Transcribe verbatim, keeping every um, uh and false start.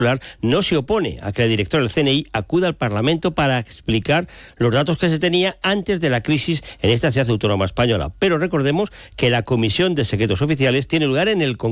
no se opone a que el director del C N I acuda al Parlamento para explicar los datos que se tenía antes de la crisis en esta ciudad autónoma española. Pero recordemos que la Comisión de Secretos Oficiales tiene lugar en el Congreso